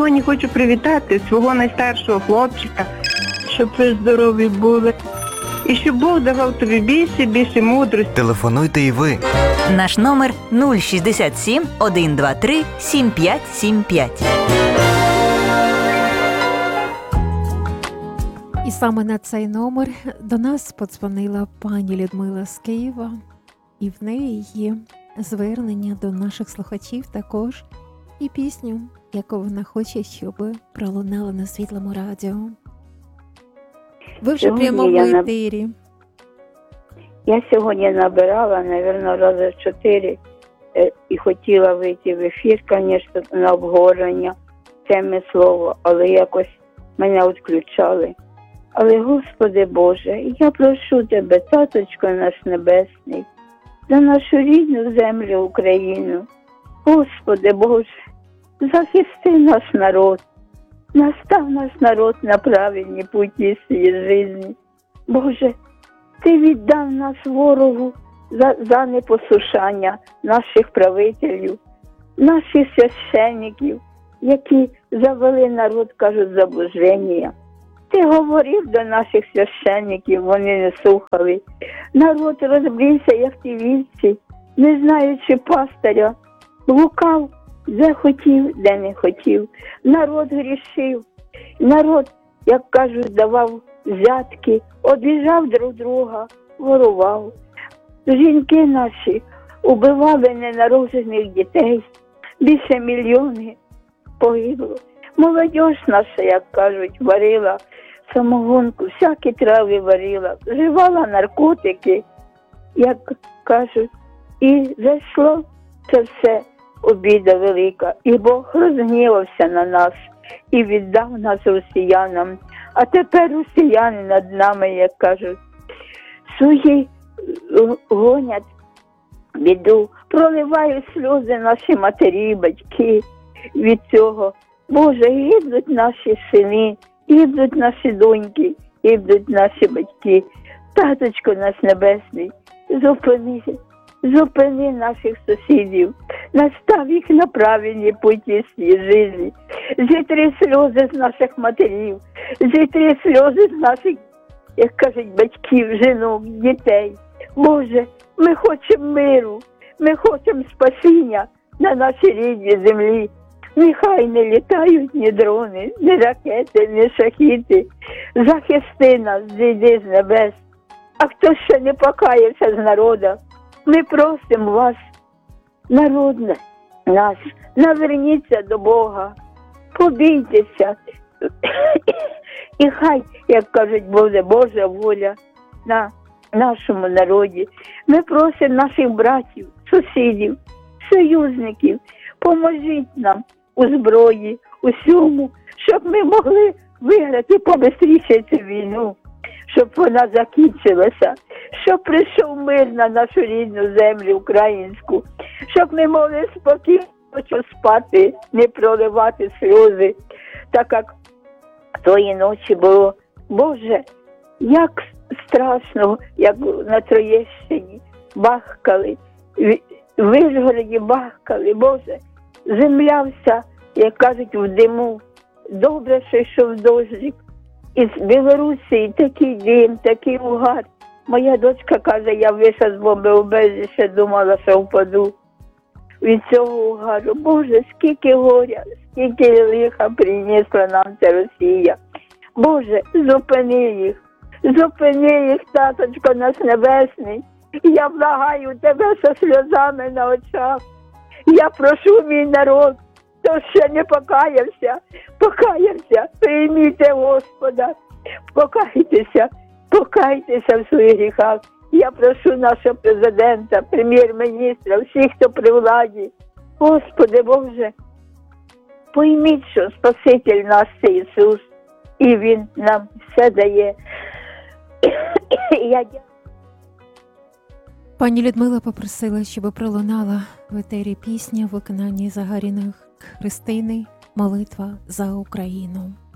сьогодні хочу привітати свого найстаршого хлопчика, щоб ви здорові були. І щоб Бог давав тобі більше мудрості. Телефонуйте і ви. Наш номер 067 123 7575. І саме на цей номер до нас подзвонила пані Людмила з Києва. І в неї є звернення до наших слухачів також. І пісню, яку вона хоче, щоб пролунала на Світлому радіо. Ви вже прямо в ефірі. Я сьогодні набирала, мабуть, рази 4 і хотіла вийти в ефір, звісно, на обговорення теми слова, але якось мене відключали. Але, Господи Боже, я прошу Тебе, Таточко наш Небесний, за нашу рідну землю Україну. Господи Боже, захисти наш народ, настав наш народ на правильні путі своєї житті. Боже, Ти віддав нас ворогу за непослушання наших правителів, наших священників, які завели народ, кажуть, заблуждення. Ти говорив до наших священників, вони не слухали. Народ розбився, як ті вівці, не знаючи пастиря, блукав, де хотів, де не хотів. Народ грішив, народ, як кажуть, давав взятки, обіжав друг друга, ворував. Жінки наші убивали ненароджених дітей, більше мільйонів погибло. Молодь наша, як кажуть, варила самогонку, всякі трави варила, вживала наркотики, як кажуть. І зайшло це все обіда велика. І Бог розгнівався на нас і віддав нас росіянам. А тепер росіяни над нами, як кажуть, свої гонять біду, проливають сльози наші матері, батьки від цього. Боже, гибнуть наші сини, гибнуть наші доньки, гибнуть наші батьки. Таточко наш Небесний, зупини наших сусідів, настав їх на правильні путі житті. Зітри сльози з наших матерів, зітри сльози з наших, як кажуть, батьків, жінок, дітей. Боже, ми хочемо миру, ми хочемо спасіння на нашій рідній землі. Нехай не літають ні дрони, ні ракети, ні шахіти. Захисти нас, зійди з небес. А хто ще не покаявся з народу, ми просимо вас, народ наш, наверніться до Бога, побійтеся. І хай, як кажуть, буде Божа воля на нашому народі. Ми просимо наших братів, сусідів, союзників, поможіть нам у зброї, усьому, щоб ми могли виграти побистріше цю війну, щоб вона закінчилася, щоб прийшов мир на нашу рідну землю українську, щоб ми могли спокійно спати, не проливати сльози, так як тої ночі було. Боже, як страшно, як на Троєщині бахкали, в Вишгороді бахкали, Боже, земля вся, як кажуть, в диму. Добре, що йшов дощик. Із Білорусі такий дим, такий угар. Моя дочка каже, я вийшла з бомбоубежища, думала, що впаду від цього угару. Боже, скільки горя, скільки лиха принесла нам ця Росія. Боже, зупини їх, Таточко наш Небесний. Я благаю тебе зі сльозами на очах. Я прошу мій народ, хто ще не покаявся, прийміть Господа, покайтеся в своїх гріхах. Я прошу нашого президента, прем'єр-міністра, всіх, хто при владі. Господи Боже, пойміть, що Спаситель наш це Ісус, і Він нам все дає. Пані Людмила попросила, щоб пролунала в етері пісня в виконанні Загаріної Христини «Молитва за Україну».